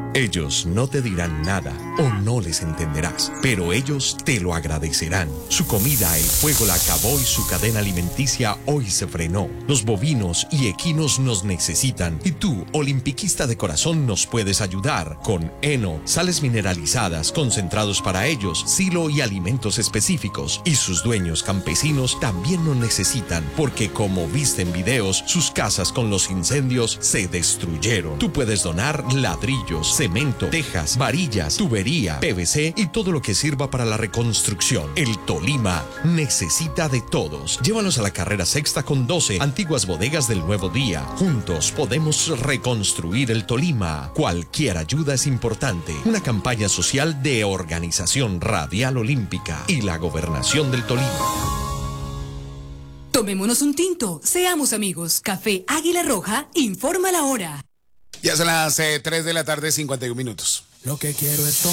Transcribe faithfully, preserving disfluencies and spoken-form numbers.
Ellos no te dirán nada o no les entenderás, pero ellos te lo agradecerán. Su comida, el fuego la acabó y su cadena alimenticia hoy se frenó. Los bovinos y equinos nos necesitan y tú, olimpiquista de corazón, nos puedes ayudar con heno, sales mineralizadas, concentrados para ellos, silo y alimentos específicos. Y sus dueños campesinos también nos necesitan porque, como viste en videos, sus casas con los incendios se destruyeron. Tú puedes donar ladrillos, cemento, tejas, varillas, tubería, P V C y todo lo que sirva para la reconstrucción. El Tolima necesita de todos. Llévalos a la carrera sexta con doce, antiguas bodegas del Nuevo Día. Juntos podemos reconstruir el Tolima. Cualquier ayuda es importante. Una campaña social de Organización Radial Olímpica y la Gobernación del Tolima. Tomémonos un tinto, seamos amigos. Café Águila Roja informa la hora. Ya son las eh, tres de la tarde, cincuenta y un minutos. Lo que quiero es